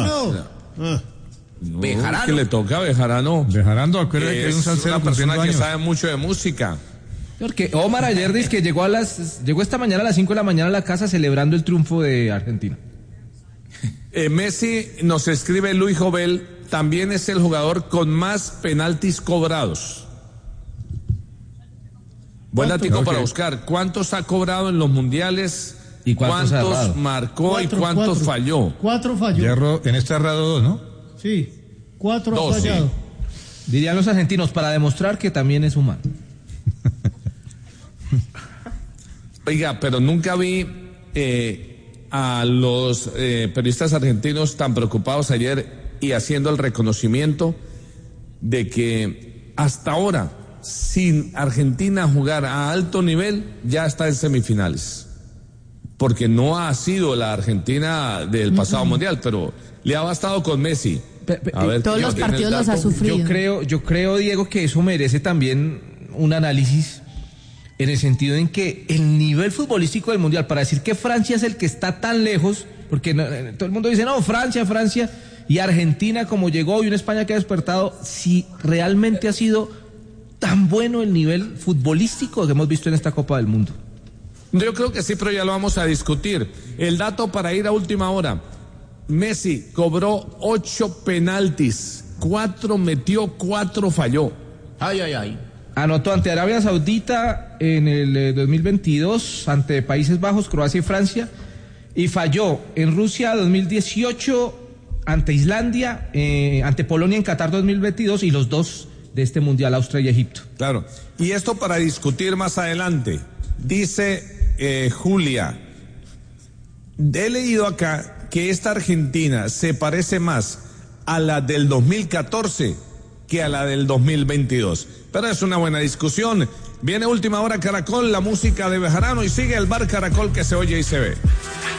Bejarano. Que le toca a Bejarano. Bejarano, acuérdate que es un salsero una persona con que 100 años. sabe mucho de música. Porque Omar ayer dice que llegó esta mañana a las 5 de la mañana a la casa celebrando el triunfo de Argentina. Messi, nos escribe Luis Jovel, también es el jugador con más penaltis cobrados. Buen dato para buscar. ¿Cuántos ha cobrado en los mundiales? ¿Y cuántos marcó y cuántos falló? 4 falló. Hierro, en este errado 2, ¿no? Sí, 4 ha 2, fallado. sí. Dirían los argentinos, para demostrar que también es humano. Oiga, pero nunca vi a los periodistas argentinos tan preocupados ayer y haciendo el reconocimiento de que hasta ahora, sin Argentina jugar a alto nivel, ya está en semifinales. Porque no ha sido la Argentina del pasado mundial, pero le ha bastado con Messi. A ver, todos los partidos los ha sufrido. Yo creo, Diego, que eso merece también un análisis en el sentido en que el nivel futbolístico del mundial, para decir que Francia es el que está tan lejos, porque todo el mundo dice, no, Francia, y Argentina como llegó y una España que ha despertado, si realmente ha sido tan bueno el nivel futbolístico que hemos visto en esta Copa del Mundo. Yo creo que sí, pero ya lo vamos a discutir. El dato para ir a última hora. Messi cobró 8 penaltis, 4 metió, 4 falló. Ay. Anotó ante Arabia Saudita en el 2022, ante Países Bajos, Croacia y Francia, y falló en Rusia 2018, ante Islandia, ante Polonia en Qatar 2022 y los 2 de este Mundial, Austria y Egipto. Claro, y esto para discutir más adelante. Dice Julia, he leído acá que esta Argentina se parece más a la del 2014 que a la del 2022. Pero es una buena discusión. Viene Última Hora Caracol, la música de Bejarano, y sigue el Bar Caracol que se oye y se ve.